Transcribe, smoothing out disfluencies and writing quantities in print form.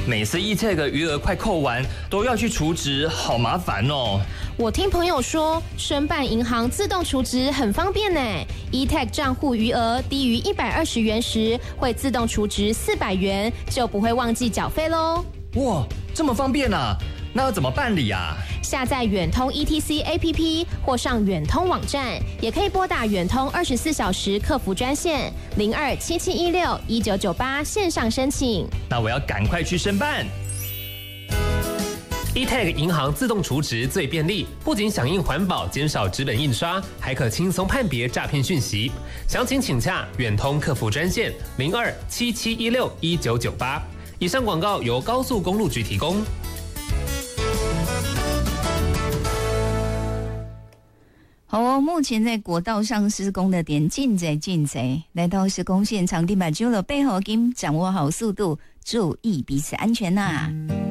每次 eTag 余额快扣完，都要去储值，好麻烦哦。 我听朋友说，申办银行自动储值很方便呢。eTag 账户余额低于120元时，会自动储值400元，就不会忘记缴费喽。 哇，这么方便啊！那要怎么办理啊？ 下载远通 ETC APP 或上远通网站，也可以拨打远通24小时客服专线0277161998线上申请。 那我要赶快去申办。 eTag 银行自动储值最便利，不仅响应环保，减少纸本印刷，还可轻松判别诈骗讯息。详情请洽远通客服专线0277161998。以上广告由高速公路局提供。 好哦，目前在国道上施工的点尽贼，来到施工现场，立马就了背后金，掌握好速度，注意彼此安全呐。